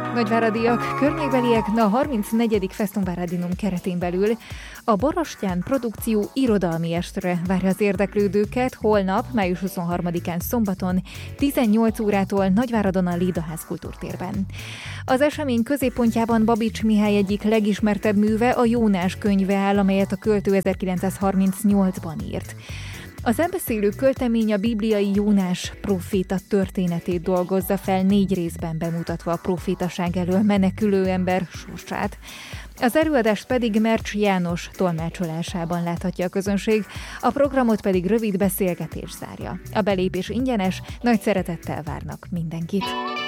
Nagyváradiak, környékbeliek, a 34. Festumváradinum keretén belül a Borostyán produkció irodalmi estre várja az érdeklődőket holnap, május 23-án szombaton 18 órától Nagyváradon a Lédaház kultúrtérben. Az esemény középpontjában Babits Mihály egyik legismertebb műve, a Jónás könyve áll, amelyet a költő 1938-ban írt. Az elbeszélő költemény a bibliai Jónás próféta történetét dolgozza fel, 4 részben bemutatva a prófétaság elől menekülő ember sorsát. Az előadást pedig Mercs János tolmácsolásában láthatja a közönség, a programot pedig rövid beszélgetés zárja. A belépés ingyenes, nagy szeretettel várnak mindenkit.